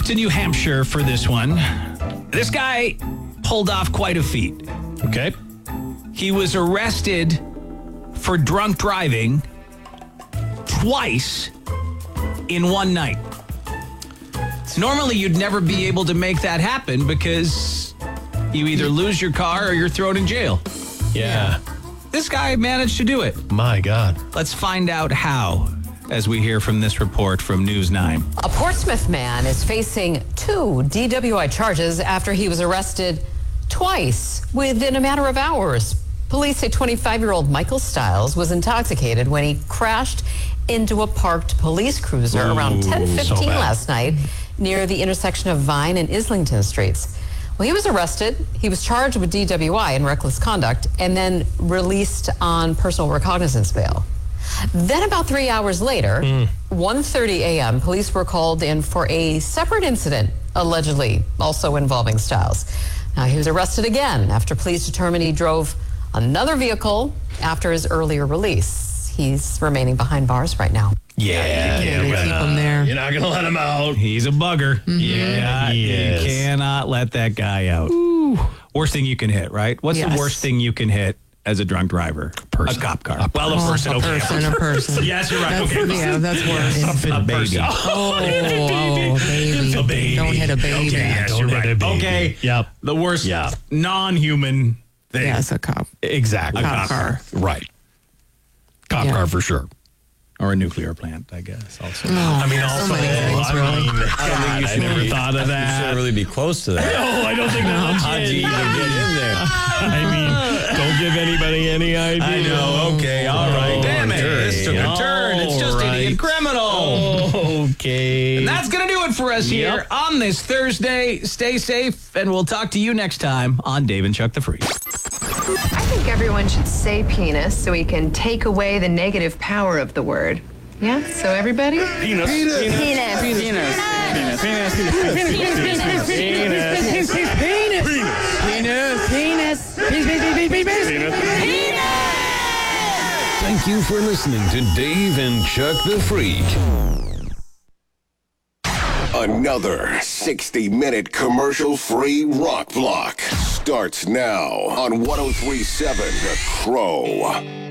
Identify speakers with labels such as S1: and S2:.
S1: to New Hampshire for this one. This guy pulled off quite a feat.
S2: Okay.
S1: He was arrested for drunk driving twice in one night. Normally, you'd never be able to make that happen because you either lose your car or you're thrown in jail.
S2: Yeah.
S1: This guy managed to do it.
S2: My God.
S1: Let's find out how as we hear from this report from News 9.
S3: A Portsmouth man is facing 2 DWI charges after he was arrested twice within a matter of hours. Police say 25-year-old Michael Stiles was intoxicated when he crashed into a parked police cruiser around 10:15 last night near the intersection of Vine and Islington Streets. Well, he was arrested. He was charged with DWI and reckless conduct and then released on personal recognizance bail. Then about 3 hours later, 1:30 a.m., police were called in for a separate incident, allegedly also involving Stiles. Now, he was arrested again after police determined he drove another vehicle after his earlier release. He's remaining behind bars right now.
S1: Yeah,
S4: They keep him there.
S2: You're not going to let him out.
S1: he's a bugger.
S2: Yeah, he is.
S1: You cannot let that guy out. Worst thing you can hit, right? What's the
S4: Yes.
S1: worst thing you can hit as a drunk driver?
S2: Person.
S1: A cop car. Well, a person.
S4: A
S1: Okay.
S4: person.
S1: Yes, you're right.
S4: That's,
S1: Okay.
S4: yeah, that's worse.
S1: A baby.
S4: Oh, baby.
S2: A baby.
S4: Don't hit a baby.
S1: Okay, yes,
S2: Don't
S1: you're
S2: hit
S1: right.
S2: a baby.
S1: Okay.
S2: Yep.
S1: The worst
S2: Yeah.
S1: non-human thing.
S4: Yes, a cop.
S1: Exactly.
S4: Cop car.
S2: Right. Cop
S4: Yeah.
S2: car for sure.
S1: Or a nuclear plant, I guess, also.
S4: Oh,
S2: I mean,
S4: so
S2: also,
S4: many things, really.
S2: I don't think you
S5: I
S2: should
S5: never
S2: never thought of
S5: You
S2: that.
S5: shouldn't really be close to that.
S2: No, I don't think that's
S5: How'd you even get in there?
S2: I mean, don't give anybody any idea.
S5: I know. Okay. All right. Damn it. This took a turn. It's just idiot criminal.
S2: Okay.
S1: And that's going to do it for us here
S2: Yep.
S1: on this Thursday. Stay safe, and we'll talk to you next time on Dave and Chuck the Freak.
S6: I think everyone should say penis so we can take away the negative power of the word. Yeah? So everybody?
S2: Penis.
S7: Thank you for listening to Dave and Chuck the Freak.
S8: Another 60-minute commercial-free rock block starts now on 103.7 The Crow.